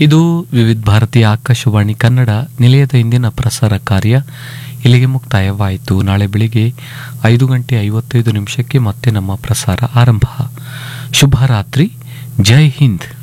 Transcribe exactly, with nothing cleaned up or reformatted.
ಇದು ವಿವಿಧ ಭಾರತೀಯ ಆಕಾಶವಾಣಿ ಕನ್ನಡ ನಿಲಯದ ಇಂದಿನ ಪ್ರಸಾರ ಕಾರ್ಯ ಇಲ್ಲಿಗೆ ಮುಕ್ತಾಯವಾಯಿತು. ನಾಳೆ ಬೆಳಿಗ್ಗೆ ಐದು ಗಂಟೆ ಐವತ್ತೈದು ನಿಮಿಷಕ್ಕೆ ಮತ್ತೆ ನಮ್ಮ ಪ್ರಸಾರ ಆರಂಭ. ಶುಭರಾತ್ರಿ. ಜೈ ಹಿಂದ್.